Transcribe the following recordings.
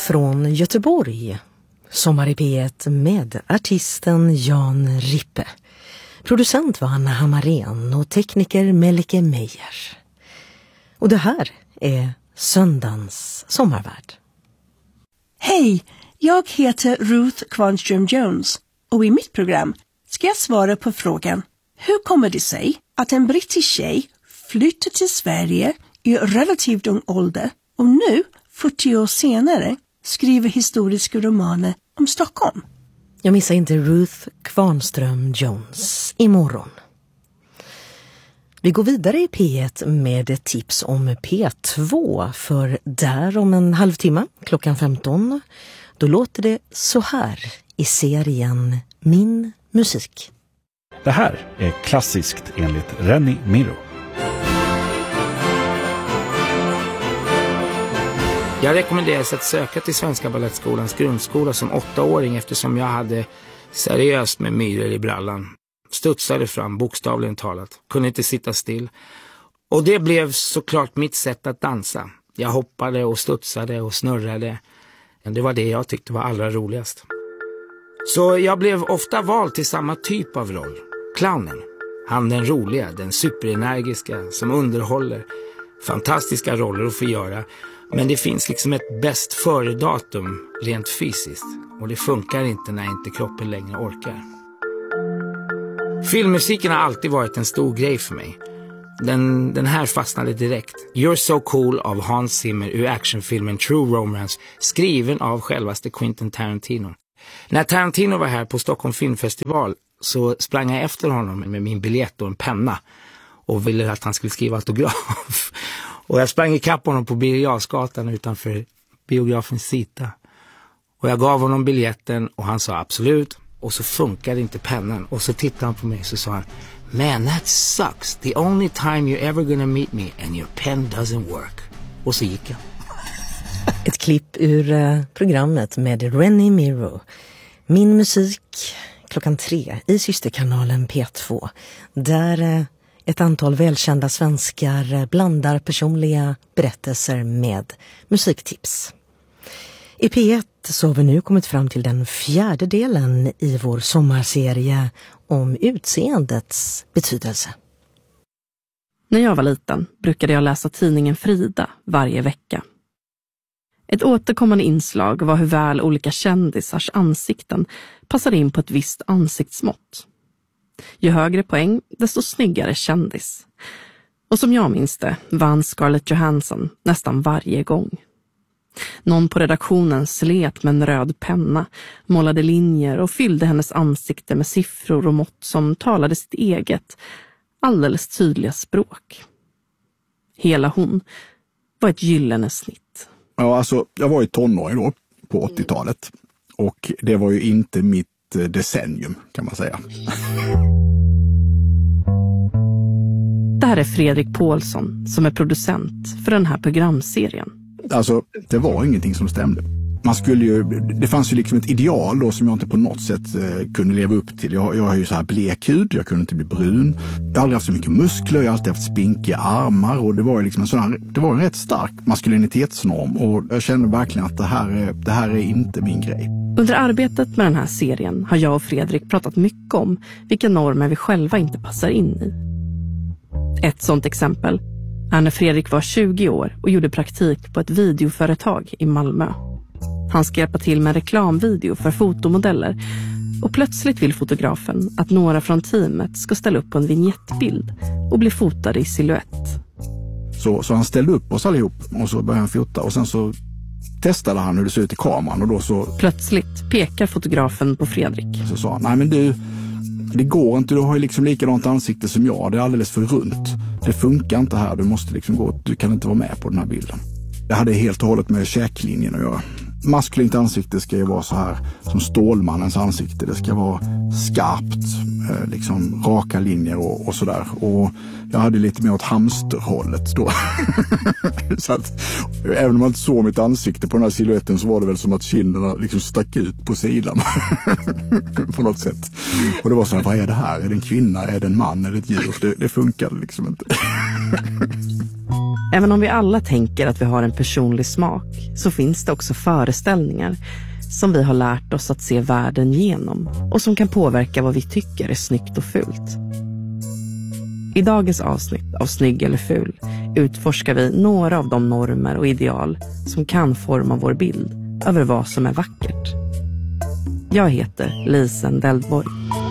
från Göteborg. Sommar i P1 med artisten Jan Rippe. Producent var Anna Hammarén och tekniker Melike Meijer. Och det här är söndagens sommarvärld. Hej, jag heter Ruth Kvarnström Jones och i mitt program ska jag svara på frågan: hur kommer det sig att en brittisk tjej flyttar till Sverige i relativt ung ålder och nu, 40 år senare, skriver historiska romaner om Stockholm? Jag missar inte Ruth Kvarnström Jones imorgon. Vi går vidare i P1 med ett tips om P2, för där om en halvtimme, klockan 15, då låter det så här i serien Min musik. Det här är klassiskt enligt Renny Miro. Jag rekommenderas att söka till Svenska Ballettskolans grundskola som 8-åring eftersom jag hade seriöst med myror i brallan. Studsade fram, bokstavligen talat. Kunde inte sitta still. Och det blev såklart mitt sätt att dansa. Jag hoppade och studsade och snurrade. Det var det jag tyckte var allra roligast. Så jag blev ofta vald till samma typ av roll. Clownen. Han den roliga, den superenergiska som underhåller. Fantastiska roller att få göra. Men det finns liksom ett bäst före-datum rent fysiskt. Och det funkar inte när inte kroppen längre orkar. Filmmusiken har alltid varit en stor grej för mig. Den här fastnade direkt. You're So Cool av Hans Zimmer ur actionfilmen True Romance, skriven av självaste Quentin Tarantino. När Tarantino var här på Stockholm Filmfestival så sprang jag efter honom med min biljett och en penna och ville att han skulle skriva autograf. Och jag sprang ikapp honom på Birger Jarlsgatan utanför biografen Sita. Och jag gav honom biljetten och han sa absolut. Och så funkade inte pennan. Och så tittade han på mig och så sa han: Man, that sucks. The only time you're ever gonna meet me and your pen doesn't work. Och så gick jag. Ett klipp ur programmet med Renny Miro. Min musik klockan 3 i systerkanalen P2. Där ett antal välkända svenskar blandar personliga berättelser med musiktips. I P1 så har vi nu kommit fram till den 4:e delen i vår sommarserie om utseendets betydelse. När jag var liten brukade jag läsa tidningen Frida varje vecka. Ett återkommande inslag var hur väl olika kändisars ansikten passade in på ett visst ansiktsmått. Ju högre poäng, desto snyggare kändis. Och som jag minns det vann Scarlett Johansson nästan varje gång. Någon på redaktionen slet med en röd penna, målade linjer och fyllde hennes ansikte med siffror och mått som talade sitt eget, alldeles tydliga språk. Hela hon var ett gyllene snitt. Ja, alltså jag var ju tonåring då på 80-talet och det var ju inte mitt decennium kan man säga. Det här är Fredrik Paulsson som är producent för den här programserien. Alltså, det var ingenting som stämde. Det fanns ju liksom ett ideal då som jag inte på något sätt kunde leva upp till. Jag har ju så här blek hud, jag kunde inte bli brun. Jag har aldrig haft så mycket muskler, jag har alltid haft spinkiga armar och det var ju liksom det var en rätt stark maskulinitetsnorm och jag kände verkligen att det här är inte min grej. Under arbetet med den här serien har jag och Fredrik pratat mycket om vilka normer vi själva inte passar in i. Ett sånt exempel är när Fredrik var 20 år och gjorde praktik på ett videoföretag i Malmö. Han ska hjälpa till med en reklamvideo för fotomodeller och plötsligt vill fotografen att några från teamet ska ställa upp på en vignettbild och bli fotade i silhuett. Så han ställde upp oss allihop och så började han fota och sen så testade han hur det ser ut i kameran och då så... Plötsligt pekar fotografen på Fredrik. Så sa han, nej men du, det går inte, du har ju liksom likadant ansikte som jag, det är alldeles för runt. Det funkar inte här, du måste liksom gå, du kan inte vara med på den här bilden. Det hade helt och hållet med käklinjen att göra. Maskulint ansikte ska ju vara så här som Stålmannens ansikte. Det ska vara skarpt, liksom raka linjer och sådär. Och jag hade lite mer åt hamsterhållet då. Så att även om man inte såg mitt ansikte på den här silhuetten så var det väl som att kinderna liksom stack ut på sidan. På något sätt. Och det var så här, vad är det här? Är det en kvinna? Är det en man? Är det ett djur? Det funkade liksom inte. Även om vi alla tänker att vi har en personlig smak så finns det också föreställningar som vi har lärt oss att se världen genom och som kan påverka vad vi tycker är snyggt och fult. I dagens avsnitt av Snygg eller ful utforskar vi några av de normer och ideal som kan forma vår bild över vad som är vackert. Jag heter Lisen Deldborg.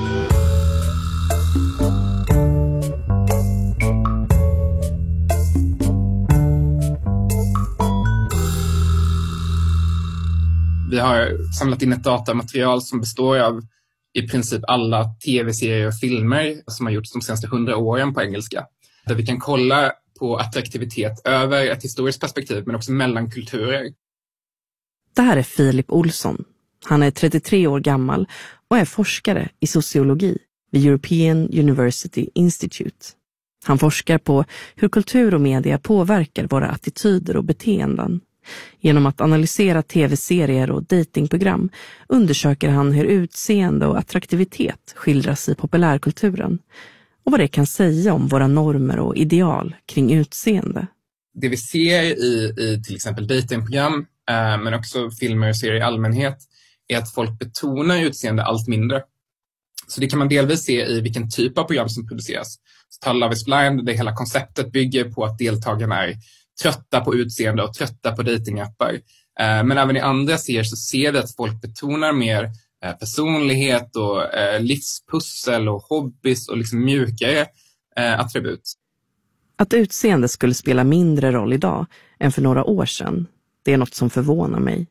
Vi har samlat in ett datamaterial som består av i princip alla tv-serier och filmer som har gjorts de senaste 100 åren på engelska. Där vi kan kolla på attraktivitet över ett historiskt perspektiv men också mellan kulturer. Det här är Filip Olsson. Han är 33 år gammal och är forskare i sociologi vid European University Institute. Han forskar på hur kultur och media påverkar våra attityder och beteenden. Genom att analysera tv-serier och datingprogram undersöker han hur utseende och attraktivitet skildras i populärkulturen och vad det kan säga om våra normer och ideal kring utseende. Det vi ser i till exempel datingprogram men också filmer och serier i allmänhet är att folk betonar utseende allt mindre. Så det kan man delvis se i vilken typ av program som produceras. Så tar Love is blind, det hela konceptet bygger på att deltagarna är trötta på utseende och trötta på datingappar. Men även i andra serier så ser vi att folk betonar mer personlighet och livspussel och hobbys och liksom mjukare attribut. Att utseende skulle spela mindre roll idag än för några år sedan, det är något som förvånar mig.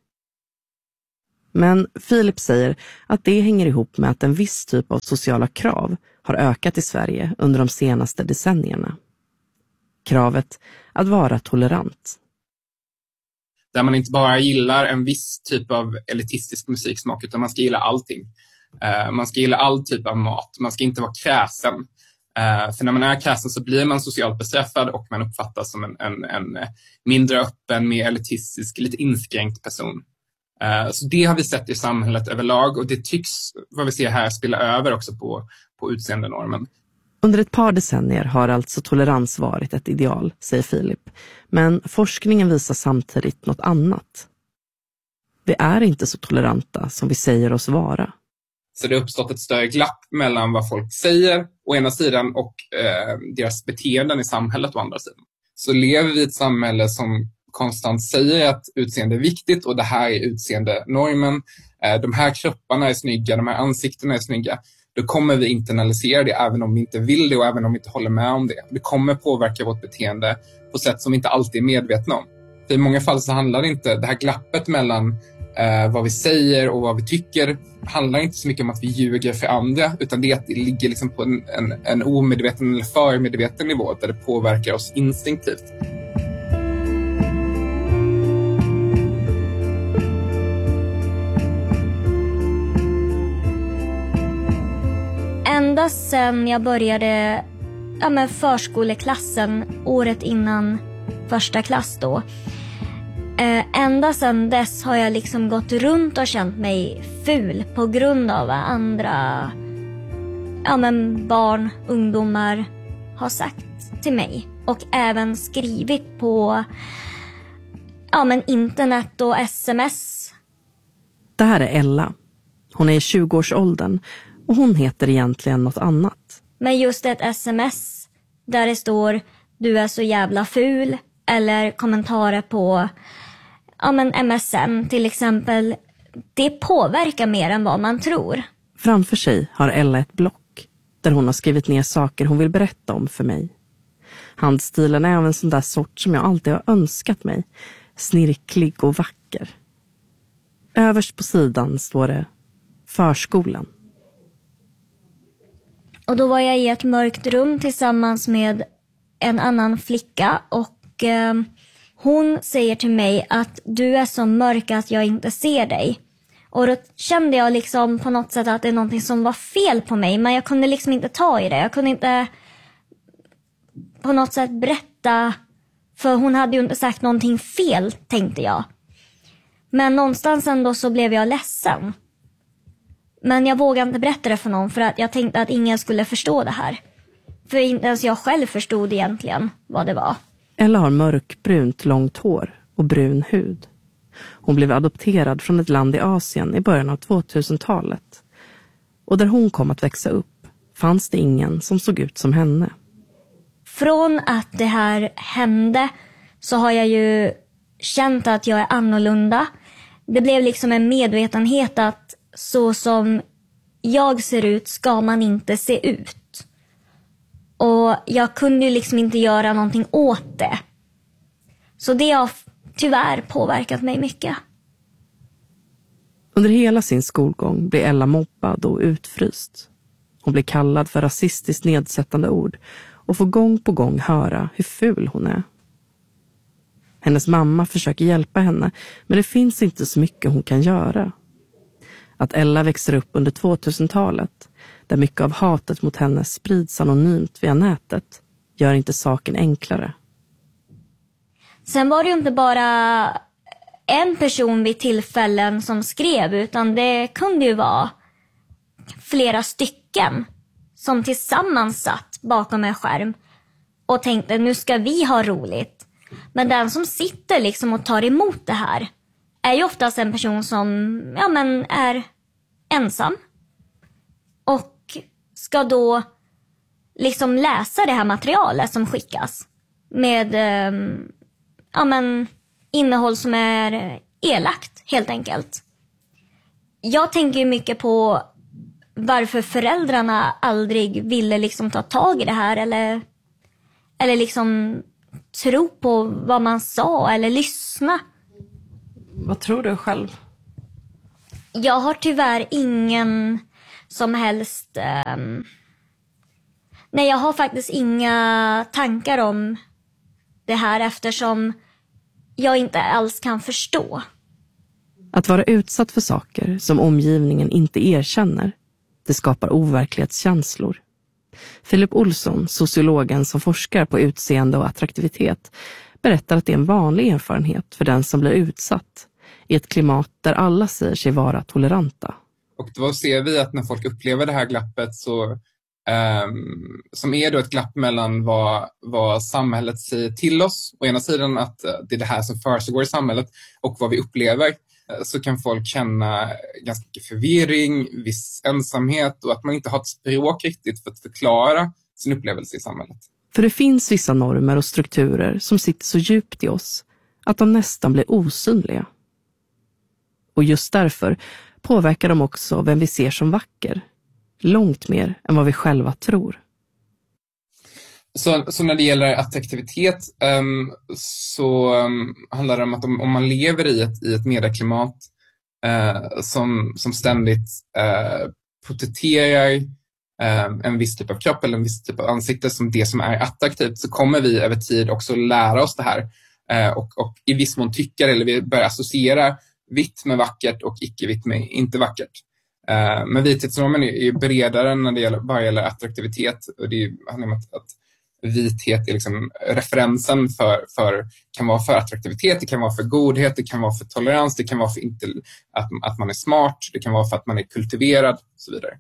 Men Filip säger att det hänger ihop med att en viss typ av sociala krav har ökat i Sverige under de senaste decennierna. Kravet att vara tolerant. Där man inte bara gillar en viss typ av elitistisk musiksmak utan man ska gilla allting. Man ska gilla all typ av mat. Man ska inte vara kräsen. För när man är kräsen så blir man socialt bestraffad och man uppfattas som en mindre öppen, mer elitistisk, lite inskränkt person. Så det har vi sett i samhället överlag och det tycks, vad vi ser här, spela över också på utseendenormen. Under ett par decennier har alltså tolerans varit ett ideal, säger Filip. Men forskningen visar samtidigt något annat. Vi är inte så toleranta som vi säger oss vara. Så det har uppstått ett större glapp mellan vad folk säger å ena sidan och deras beteenden i samhället å andra sidan. Så lever vi i ett samhälle som konstant säger att utseende är viktigt och det här är utseendenormen. De här kropparna är snygga, de här ansiktena är snygga. Då kommer vi internalisera det även om vi inte vill det och även om vi inte håller med om det. Det kommer påverka vårt beteende på sätt som vi inte alltid är medvetna om. För i många fall så handlar det inte, det här glappet mellan vad vi säger och vad vi tycker handlar inte så mycket om att vi ljuger för andra utan det är att det ligger liksom på en omedveten eller förmedveten nivå där det påverkar oss instinktivt. Ända sedan jag började förskoleklassen året innan första klass då. Ända sedan dess har jag liksom gått runt och känt mig ful på grund av vad andra barn, ungdomar har sagt till mig. Och även skrivit på internet och sms. Det här är Ella. Hon är i 20-årsåldern. Och hon heter egentligen något annat. Men just ett sms där det står du är så jävla ful. Eller kommentarer på MSN till exempel. Det påverkar mer än vad man tror. Framför sig har Ella ett block. Där hon har skrivit ner saker hon vill berätta om för mig. Handstilen är av en sån där sort som jag alltid har önskat mig. Snirklig och vacker. Överst på sidan står det förskolan. Och då var jag i ett mörkt rum tillsammans med en annan flicka och hon säger till mig att du är så mörk att jag inte ser dig. Och då kände jag liksom på något sätt att det är någonting som var fel på mig, men jag kunde liksom inte ta i det. Jag kunde inte på något sätt berätta, för hon hade ju inte sagt någonting fel, tänkte jag. Men någonstans ändå så blev jag ledsen. Men jag vågade inte berätta det för någon för att jag tänkte att ingen skulle förstå det här. För inte ens jag själv förstod egentligen vad det var. Ella har mörkbrunt långt hår och brun hud. Hon blev adopterad från ett land i Asien i början av 2000-talet. Och där hon kom att växa upp fanns det ingen som såg ut som henne. Från att det här hände så har jag ju känt att jag är annorlunda. Det blev liksom en medvetenhet att så som jag ser ut ska man inte se ut. Och jag kunde ju liksom inte göra någonting åt det. Så det har tyvärr påverkat mig mycket. Under hela sin skolgång blev Ella mobbad och utfryst. Hon blev kallad för rasistiskt nedsättande ord och får gång på gång höra hur ful hon är. Hennes mamma försöker hjälpa henne, men det finns inte så mycket hon kan göra. Att Ella växer upp under 2000-talet, där mycket av hatet mot henne sprids anonymt via nätet, gör inte saken enklare. Sen var det ju inte bara en person vid tillfällen som skrev, utan det kunde ju vara flera stycken som tillsammans satt bakom en skärm och tänkte nu ska vi ha roligt. Men den som sitter liksom och tar emot det här är ju oftast en person som är ensam och ska då liksom läsa det här materialet som skickas med innehåll som är elakt helt enkelt. Jag tänker ju mycket på varför föräldrarna aldrig ville liksom ta tag i det här eller liksom tro på vad man sa eller lyssna. Vad tror du själv? Jag har tyvärr ingen som helst... Nej, jag har faktiskt inga tankar om det här eftersom jag inte alls kan förstå. Att vara utsatt för saker som omgivningen inte erkänner, det skapar overklighetskänslor. Philip Olsson, sociologen som forskar på utseende och attraktivitet, berättar att det är en vanlig erfarenhet för den som blir utsatt i ett klimat där alla säger sig vara toleranta. Och då ser vi att när folk upplever det här glappet så som är då ett glapp mellan vad samhället säger till oss, å ena sidan att det är det här som försiggår i samhället, och vad vi upplever, så kan folk känna ganska mycket förvirring, viss ensamhet och att man inte har ett språk riktigt för att förklara sin upplevelse i samhället. För det finns vissa normer och strukturer som sitter så djupt i oss att de nästan blir osynliga. Och just därför påverkar de också vem vi ser som vacker. Långt mer än vad vi själva tror. Så när det gäller attraktivitet så handlar det om att om man lever i ett medieklimat som ständigt porträtterar en viss typ av kropp eller en viss typ av ansikte som det som är attraktivt, så kommer vi över tid också lära oss det här och i viss mån tycka, eller vi börjar associera vitt med vackert och icke-vitt med inte vackert. Men vithetsnormen är bredare när det gäller attraktivitet, och det handlar om att vithet är liksom referensen kan vara för attraktivitet, det kan vara för godhet, det kan vara för tolerans, det kan vara för att man är smart, det kan vara för att man är kultiverad och så vidare.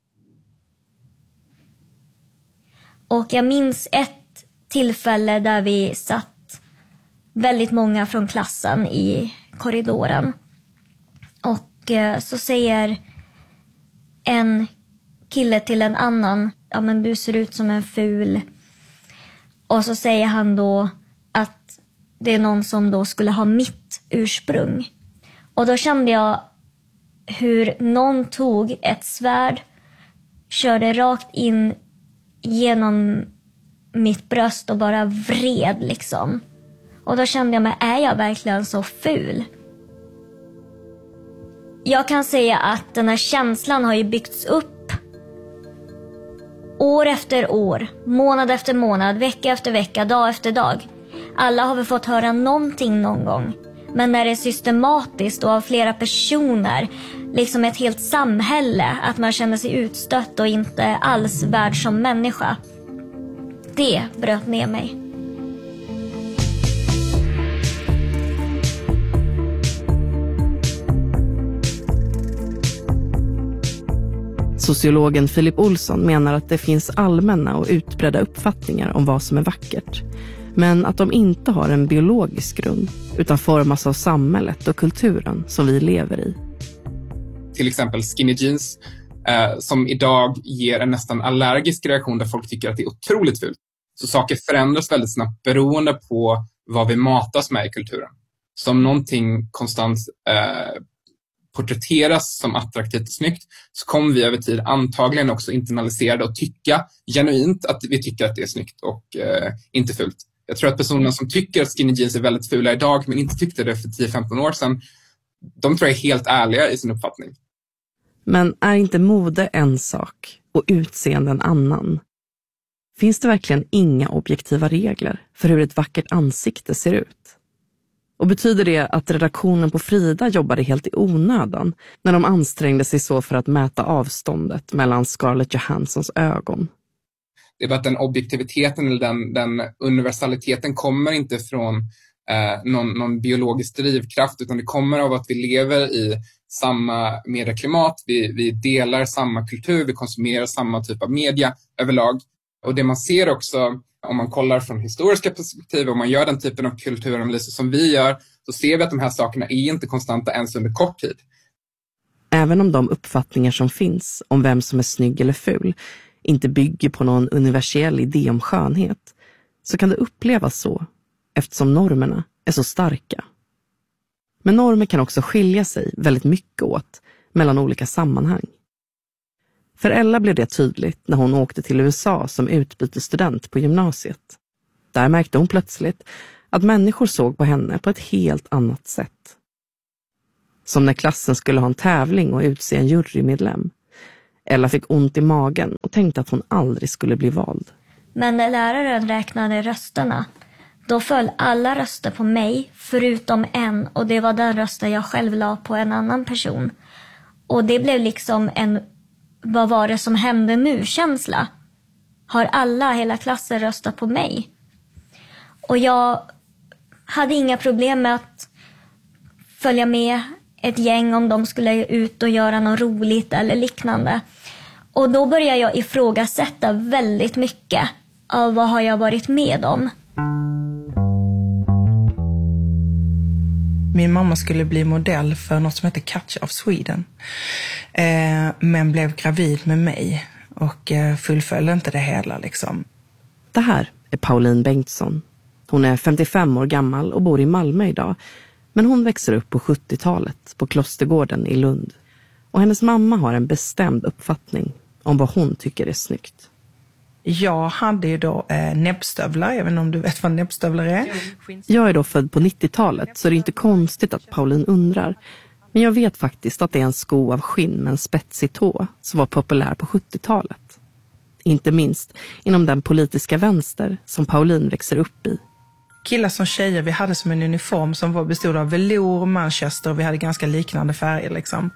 Och jag minns ett tillfälle där vi satt väldigt många från klassen i korridoren. Och så säger en kille till en annan, ja men du ser ut som en ful. Och så säger han då att det är någon som då skulle ha mitt ursprung. Och då kände jag hur någon tog ett svärd, körde rakt in genom mitt bröst och bara vred liksom. Och då kände jag mig, är jag verkligen så ful? Jag kan säga att den här känslan har ju byggts upp år efter år, månad efter månad, vecka efter vecka, dag efter dag. Alla har väl fått höra någonting någon gång. Men när det är systematiskt och av flera personer, liksom ett helt samhälle, att man känner sig utstött och inte alls värd som människa. Det bröt ner mig. Sociologen Philip Olsson menar att det finns allmänna och utbredda uppfattningar om vad som är vackert. men att de inte har en biologisk grund utan formas av samhället och kulturen som vi lever i. Till exempel skinny jeans som idag ger en nästan allergisk reaktion där folk tycker att det är otroligt fult. Så saker förändras väldigt snabbt beroende på vad vi matas med i kulturen. Som någonting konstant porträtteras som attraktivt och snyggt, så kommer vi över tid antagligen också internalisera det och tycka genuint att vi tycker att det är snyggt och inte fult. Jag tror att personerna som tycker att skinny jeans är väldigt fula idag men inte tyckte det för 10-15 år sedan, de tror jag är helt ärliga i sin uppfattning. Men är inte mode en sak och utseende en annan? Finns det verkligen inga objektiva regler för hur ett vackert ansikte ser ut? Och betyder det att redaktionen på Frida jobbade helt i onödan när de ansträngde sig så för att mäta avståndet mellan Scarlett Johanssons ögon? Det är bara att den objektiviteten eller den universaliteten kommer inte från någon biologisk drivkraft, utan det kommer av att vi lever i samma medieklimat, vi delar samma kultur, vi konsumerar samma typ av media överlag. Och det man ser också, om man kollar från historiska perspektiv och man gör den typen av kulturanalyser som vi gör, så ser vi att de här sakerna är inte konstanta ens under kort tid. Även om de uppfattningar som finns om vem som är snygg eller ful inte bygger på någon universell idé om skönhet, så kan det upplevas så eftersom normerna är så starka. Men normer kan också skilja sig väldigt mycket åt mellan olika sammanhang. För Ella blev det tydligt när hon åkte till USA som utbytesstudent på gymnasiet. Där märkte hon plötsligt att människor såg på henne på ett helt annat sätt. Som när klassen skulle ha en tävling och utse en jurymedlem. Ella fick ont i magen och tänkte att hon aldrig skulle bli vald. Men när läraren räknade rösterna, då föll alla röster på mig förutom en, och det var den rösten jag själv la på en annan person. Och det blev liksom en vad var det som hände nu-känsla. Har alla, hela klassen röstat på mig? Och jag hade inga problem med att följa med ett gäng om de skulle ut och göra något roligt eller liknande. Och då började jag ifrågasätta väldigt mycket av vad har jag varit med om. Min mamma skulle bli modell för något som heter Catch of Sweden. Men blev gravid med mig och fullföljde inte det hela liksom. Det här är Pauline Bengtsson. Hon är 55 år gammal och bor i Malmö idag. Men hon växer upp på 70-talet på Klostergården i Lund. Och hennes mamma har en bestämd uppfattning om vad hon tycker är snyggt. Jag hade ju då näbbstövlar, jag vet inte om du vet vad näbbstövlar är. Jag är då född på 90-talet så det är inte konstigt att Pauline undrar. Men jag vet faktiskt att det är en sko av skinn med en spetsig tå som var populär på 70-talet. Inte minst inom den politiska vänster som Pauline växer upp i. Killar som tjejer, vi hade som en uniform som bestod av velour och manchester och vi hade ganska liknande färger liksom.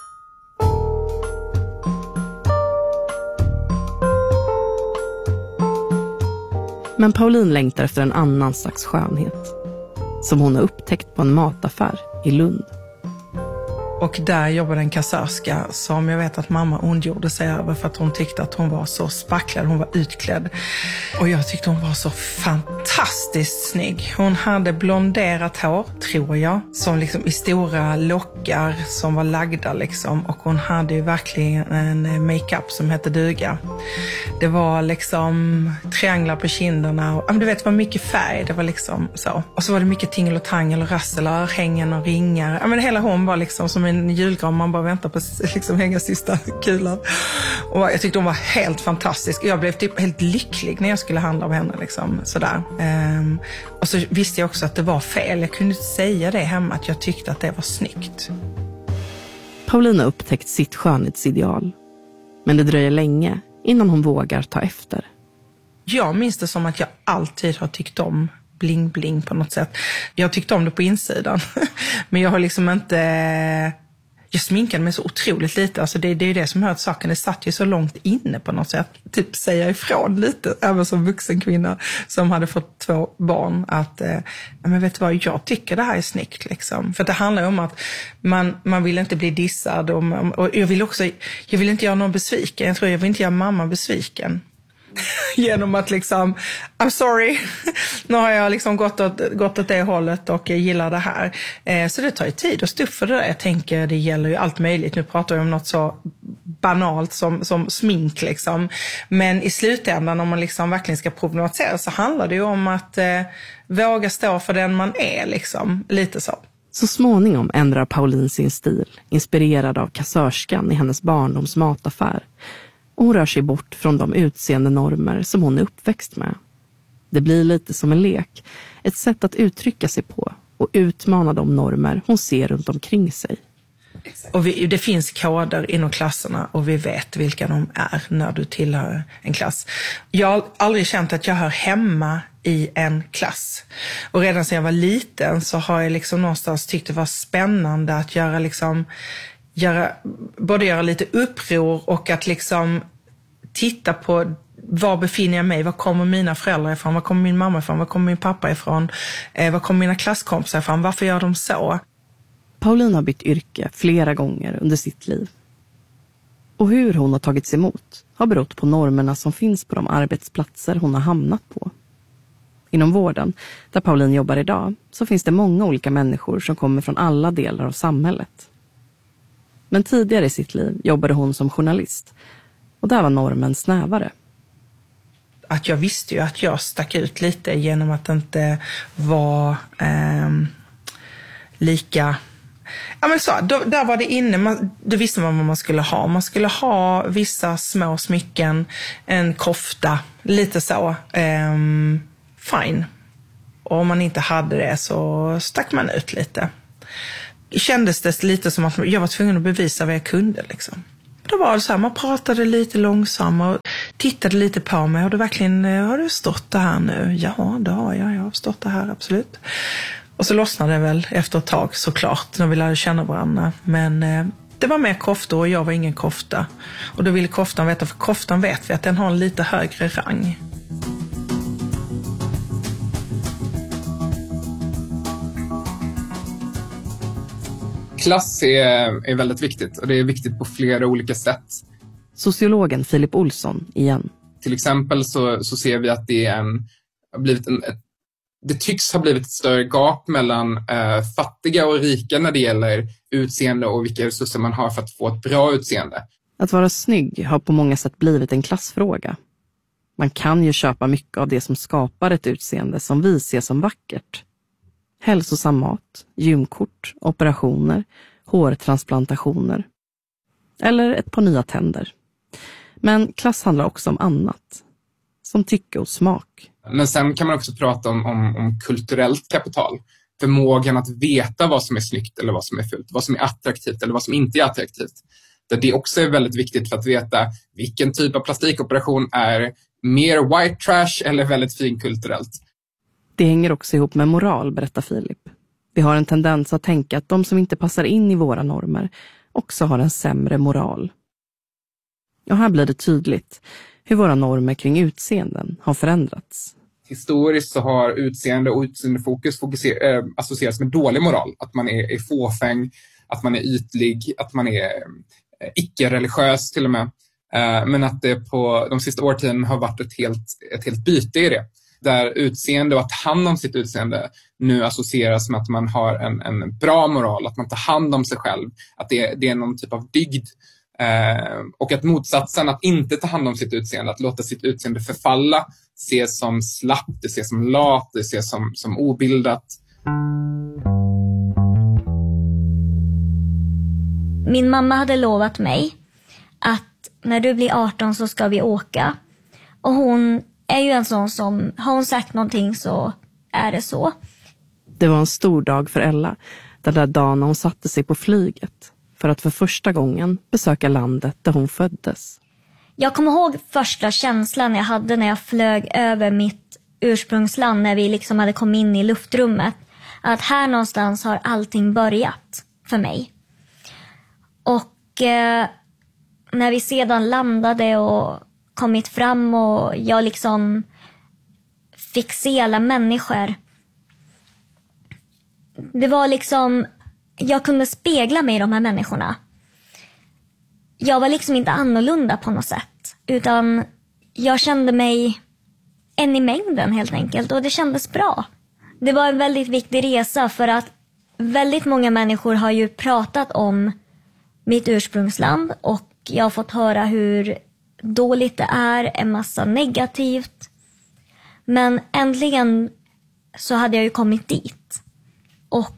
Men Pauline längtar efter en annan slags skönhet som hon har upptäckt på en mataffär i Lund. Och där jobbade en kassörska som jag vet att mamma ondgjorde sig över för att hon tyckte att hon var så spacklad, hon var utklädd. Och jag tyckte hon var så fantastiskt snygg. Hon hade blonderat hår, tror jag, som liksom i stora lockar som var lagda liksom. Och hon hade ju verkligen en makeup som hette duga. Det var liksom trianglar på kinderna och du vet, det var mycket färg, det var liksom så. Och så var det mycket tingel och tangel och rassel och örhängen och ringar. Ja, men hela hon var liksom som en julgran, man bara väntar på liksom hänga sista kulan. Och jag tyckte hon var helt fantastisk. Jag blev typ helt lycklig när jag skulle handla av henne liksom, sådär. Och så visste jag också att det var fel. Jag kunde inte säga det hemma att jag tyckte att det var snyggt. Pauline har upptäckt sitt skönhetsideal. Men det dröjer länge innan hon vågar ta efter. Jag minns det som att jag alltid har tyckt om bling-bling på något sätt. Jag tyckte om det på insidan. Men jag har liksom inte... Jag sminkade mig så otroligt lite. Alltså det är ju det som hör till saken. Det satt ju så långt inne på något sätt. Typ säga ifrån lite. Även som vuxen kvinna som hade fått 2 barn. Att, men vet du vad, jag tycker det här är snyggt liksom. För det handlar ju om att man vill inte bli dissad. Och jag vill inte göra någon besviken. Jag tror jag vill inte göra mamma besviken. genom att liksom, I'm sorry, nu har jag liksom gått åt det hållet och jag gillar det här. Så det tar ju tid att stå upp för det där. Jag tänker, det gäller ju allt möjligt. Nu pratar vi om något så banalt som smink liksom. Men i slutändan, om man liksom verkligen ska problematisera, så handlar det ju om att våga stå för den man är liksom, lite så. Så småningom ändrar Pauline sin stil, inspirerad av kassörskan i hennes barndoms mataffär. Och hon rör sig bort från de utseende normer som hon är uppväxt med. Det blir lite som en lek, ett sätt att uttrycka sig på och utmana de normer hon ser runt omkring sig. Och det finns koder inom klasserna och vi vet vilka de är när du tillhör en klass. Jag har aldrig känt att jag hör hemma i en klass. Och redan sedan jag var liten så har jag liksom någonstans tyckt det var spännande att göra lite uppror och att liksom titta på var befinner jag mig, var kommer mina föräldrar ifrån, var kommer min mamma ifrån, var kommer min pappa ifrån, var kommer mina klasskompisar ifrån, varför gör de så? Pauline har bytt yrke flera gånger under sitt liv. Och hur hon har tagits emot har berott på normerna som finns på de arbetsplatser hon har hamnat på. Inom vården, där Pauline jobbar idag, så finns det många olika människor som kommer från alla delar av samhället. Men tidigare i sitt liv jobbade hon som journalist. Och där var normen snävare. Att jag visste ju att jag stack ut lite genom att det inte var lika... Ja men så, där var det inne, då visste man vad man skulle ha. Man skulle ha vissa små smycken, en kofta, lite så. Fine. Och om man inte hade det så stack man ut lite. Kändes det lite som att jag var tvungen att bevisa vad jag kunde liksom. Då var det så här, man pratade lite långsammare och tittade lite på mig. Har du verkligen, har du stått det här nu? Ja, det har jag har stått det här, absolut. Och så lossnade det väl efter ett tag såklart när vi lärde känna varandra. Men det var mer kofta och jag var ingen kofta. Och då ville koftan veta, för koftan vet vi att den har en lite högre rang. Klass är väldigt viktigt och det är viktigt på flera olika sätt. Sociologen Filip Olsson igen. Till exempel så ser vi att det tycks ha blivit ett större gap mellan fattiga och rika när det gäller utseende och vilka resurser man har för att få ett bra utseende. Att vara snygg har på många sätt blivit en klassfråga. Man kan ju köpa mycket av det som skapar ett utseende som vi ser som vackert. Hälsosam mat, gymkort, operationer, hårtransplantationer. Eller ett par nya tänder. Men klass handlar också om annat. Som tycke och smak. Men sen kan man också prata om kulturellt kapital. Förmågan att veta vad som är snyggt eller vad som är fult. Vad som är attraktivt eller vad som inte är attraktivt. Det också är väldigt viktigt för att veta vilken typ av plastikoperation är mer white trash eller väldigt finkulturellt. Det hänger också ihop med moral, berättar Filip. Vi har en tendens att tänka att de som inte passar in i våra normer också har en sämre moral. Och här blir det tydligt hur våra normer kring utseenden har förändrats. Historiskt så har utseende och utseendefokus associerats med dålig moral. Att man är fåfäng, att man är ytlig, att man är icke-religiös till och med. Men att det på de sista årtionden har varit ett helt byte i det. Där utseende och att ta hand om sitt utseende nu associeras med att man har en bra moral, att man tar hand om sig själv, att det är någon typ av dygd. Och att motsatsen, att inte ta hand om sitt utseende, att låta sitt utseende förfalla, ses som slapp, det ses som lat, det ses som obildat. Min mamma hade lovat mig att när du blir 18 så ska vi åka. Och hon är ju en sån som, har hon sagt någonting så är det så. Det var en stor dag för Ella, den där dagen hon satte sig på flyget för att för första gången besöka landet där hon föddes. Jag kommer ihåg första känslan jag hade när jag flög över mitt ursprungsland, när vi liksom hade kommit in i luftrummet. Att här någonstans har allting börjat för mig. Och när vi sedan landade och kommit fram och jag liksom fick se alla människor. Det var liksom, jag kunde spegla mig i de här människorna. Jag var liksom inte annorlunda på något sätt. Utan jag kände mig en i mängden helt enkelt, och det kändes bra. Det var en väldigt viktig resa för att väldigt många människor har ju pratat om mitt ursprungsland och jag har fått höra hur dåligt det är, en massa negativt. Men äntligen så hade jag ju kommit dit. Och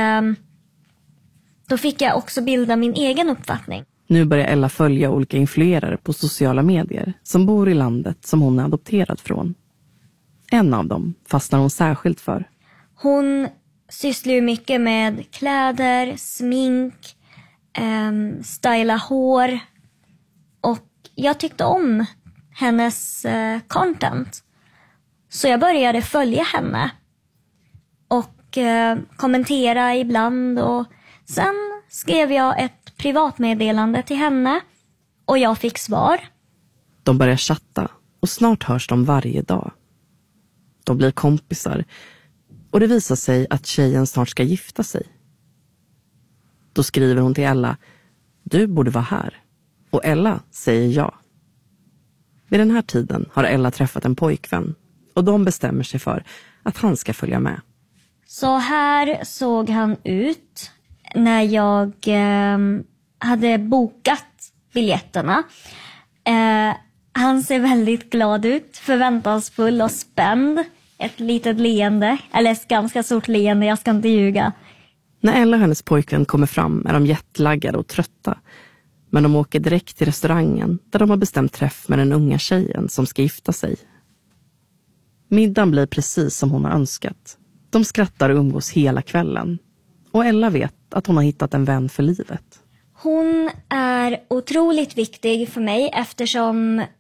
då fick jag också bilda min egen uppfattning. Nu börjar Ella följa olika influerare på sociala medier som bor i landet som hon är adopterad från. En av dem fastnar hon särskilt för. Hon sysslar ju mycket med kläder, smink, styla hår. Och jag tyckte om hennes content. Så jag började följa henne. Och kommentera ibland. Och sen skrev jag ett privatmeddelande till henne. Och jag fick svar. De börjar chatta och snart hörs de varje dag. De blir kompisar. Och det visar sig att tjejen snart ska gifta sig. Då skriver hon till Ella: du borde vara här. Och Ella säger ja. Vid den här tiden har Ella träffat en pojkvän. Och de bestämmer sig för att han ska följa med. Så här såg han ut när jag hade bokat biljetterna. Han ser väldigt glad ut, förväntansfull och spänd. Ett litet leende, eller ett ganska stort leende, jag ska inte ljuga. När Ella och hennes pojkvän kommer fram är de jetlaggade och trötta. Men de åker direkt till restaurangen där de har bestämt träff med den unga tjejen som ska gifta sig. Middagen blir precis som hon har önskat. De skrattar och umgås hela kvällen. Och Ella vet att hon har hittat en vän för livet. Hon är otroligt viktig för mig eftersom